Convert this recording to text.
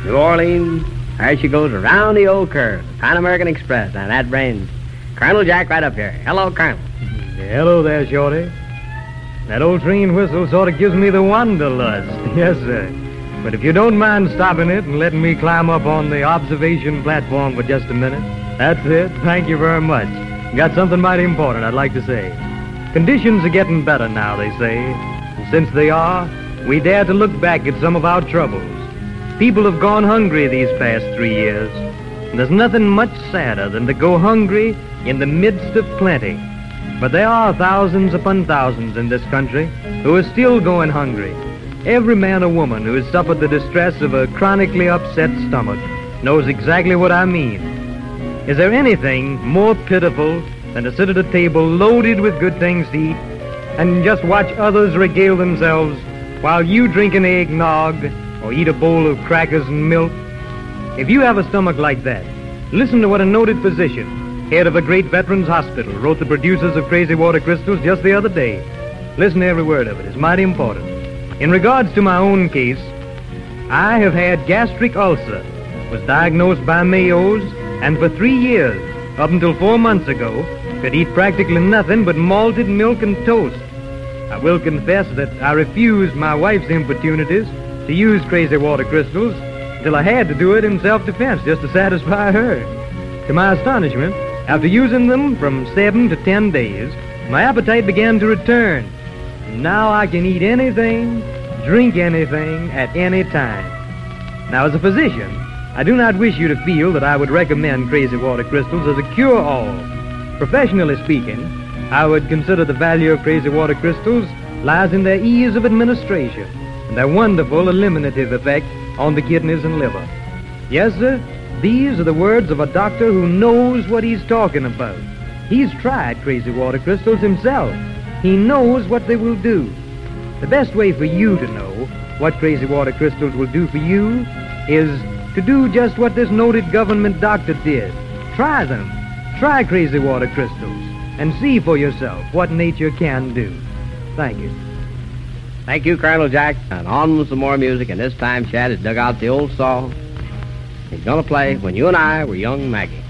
New Orleans, there she goes around the old curve, the Pan American Express, and that brings Colonel Jack right up here. Hello, Colonel. Hello there, Shorty. That old train whistle sort of gives me the wanderlust. Yes, sir. But if you don't mind stopping it and letting me climb up on the observation platform for just a minute. That's it. Thank you very much. Got something mighty important I'd like to say. Conditions are getting better now, they say. And since they are, we dare to look back at some of our troubles. People have gone hungry these past 3 years. And there's nothing much sadder than to go hungry in the midst of plenty. But there are thousands upon thousands in this country who are still going hungry. Every man or woman who has suffered the distress of a chronically upset stomach knows exactly what I mean. Is there anything more pitiful than to sit at a table loaded with good things to eat and just watch others regale themselves while you drink an eggnog or eat a bowl of crackers and milk? If you have a stomach like that, listen to what a noted physician, head of a great veterans hospital, wrote the producers of Crazy Water Crystals just the other day. Listen to every word of it. It's mighty important. In regards to my own case, I have had gastric ulcer, was diagnosed by Mayo's, and for 3 years, up until 4 months ago, could eat practically nothing but malted milk and toast. I will confess that I refused my wife's importunities to use Crazy Water Crystals until I had to do it in self-defense just to satisfy her. To my astonishment, after using them from 7 to 10 days, my appetite began to return. Now I can eat anything, drink anything, at any time. Now, as a physician, I do not wish you to feel that I would recommend Crazy Water Crystals as a cure-all. Professionally speaking, I would consider the value of Crazy Water Crystals lies in their ease of administration and their wonderful eliminative effect on the kidneys and liver. Yes, sir, these are the words of a doctor who knows what he's talking about. He's tried Crazy Water Crystals himself. He knows what they will do. The best way for you to know what Crazy Water Crystals will do for you is to do just what this noted government doctor did. Try them. Try Crazy Water Crystals and see for yourself what nature can do. Thank you. Thank you, Colonel Jack. And on with some more music, and this time Chad has dug out the old song. He's going to play When You and I Were Young Maggie.